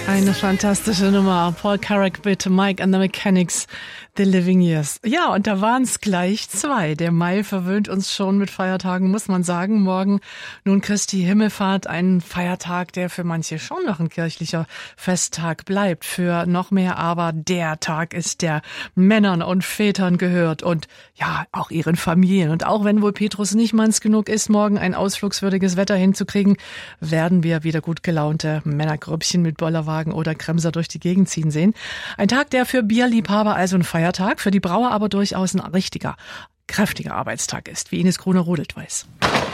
Eine fantastische Nummer. Paul Carrack mit Mike and the Mechanics, The Living Years. Ja, und da waren es gleich 2. Der Mai verwöhnt uns schon mit Feiertagen, muss man sagen. Morgen nun Christi Himmelfahrt, ein Feiertag, der für manche schon noch ein kirchlicher Festtag bleibt. Für noch mehr aber der Tag ist, der Männern und Vätern gehört und ja, auch ihren Familien. Und auch wenn wohl Petrus nicht manns genug ist, morgen ein ausflugswürdiges Wetter hinzukriegen, werden wir wieder gut gelaunte Männergrüppchen mit Bollerwagen oder Kremser durch die Gegend ziehen sehen. Ein Tag, der für Bierliebhaber also ein Feiertag, für die Brauer aber durchaus ein richtiger, kräftiger Arbeitstag ist, wie Ines Gruner-Rodelt weiß.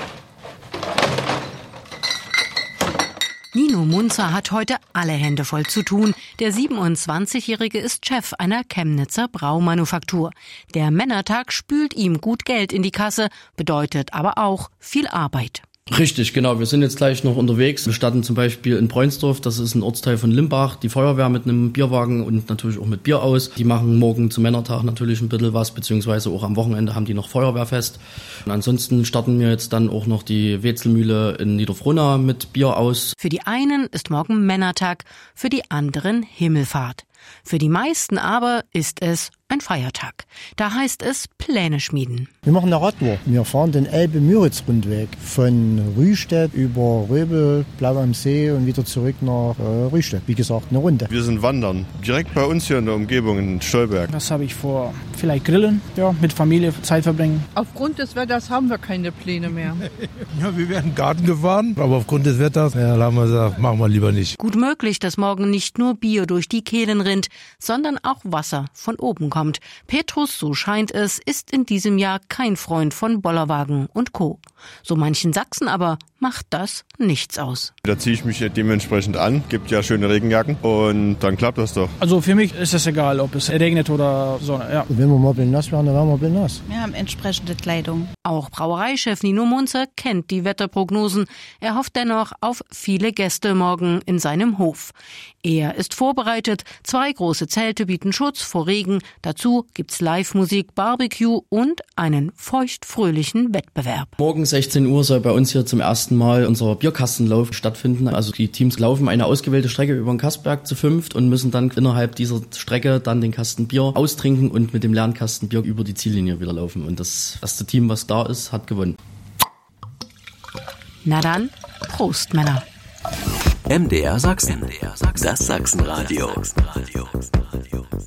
Nino Munzer hat heute alle Hände voll zu tun. Der 27-Jährige ist Chef einer Chemnitzer Braumanufaktur. Der Männertag spült ihm gut Geld in die Kasse, bedeutet aber auch viel Arbeit. Richtig, genau. Wir sind jetzt gleich noch unterwegs. Wir starten zum Beispiel in Breunsdorf, das ist ein Ortsteil von Limbach, die Feuerwehr mit einem Bierwagen und natürlich auch mit Bier aus. Die machen morgen zum Männertag natürlich ein bisschen was, beziehungsweise auch am Wochenende haben die noch Feuerwehrfest. Und ansonsten starten wir jetzt dann auch noch die Wetzelmühle in Niederfrohnau mit Bier aus. Für die einen ist morgen Männertag, für die anderen Himmelfahrt. Für die meisten aber ist es ein Feiertag. Da heißt es Pläne schmieden. Wir machen eine Radtour. Wir fahren den Elbe-Müritz-Rundweg von Rühstedt über Röbel, Blau am See und wieder zurück nach Rühstedt. Wie gesagt, eine Runde. Wir sind wandern. Direkt bei uns hier in der Umgebung in Stolberg. Das habe ich vor. Vielleicht grillen, ja, mit Familie Zeit verbringen. Aufgrund des Wetters haben wir keine Pläne mehr. Ja, wir werden Garten gefahren, aber aufgrund des Wetters, ja, haben wir gesagt, machen wir lieber nicht. Gut möglich, dass morgen nicht nur Bier durch die Kehlen rinnt, sondern auch Wasser von oben kommt. Petrus, so scheint es, ist in diesem Jahr kein Freund von Bollerwagen und Co. So manchen Sachsen aber macht das nichts aus. Da ziehe ich mich dementsprechend an, gibt ja schöne Regenjacken und dann klappt das doch. Also für mich ist es egal, ob es regnet oder Sonne. Ja. Und wenn wir mal nass werden, dann werden wir nass. Wir haben entsprechende Kleidung. Auch Brauereichef Nino Munzer kennt die Wetterprognosen. Er hofft dennoch auf viele Gäste morgen in seinem Hof. Er ist vorbereitet. 2 große Zelte bieten Schutz vor Regen. Dazu gibt's Live-Musik, Barbecue und einen feuchtfröhlichen Wettbewerb. Morgen 16 Uhr soll bei uns hier zum ersten Mal unser Bierkastenlauf stattfinden. Also die Teams laufen eine ausgewählte Strecke über den Kastberg zu 5 und müssen dann innerhalb dieser Strecke dann den Kasten Bier austrinken und mit dem leeren Kasten Bier über die Ziellinie wieder laufen. Und das erste Team, was da ist, hat gewonnen. Na dann, Prost, Männer. MDR Sachsen. Das Sachsenradio.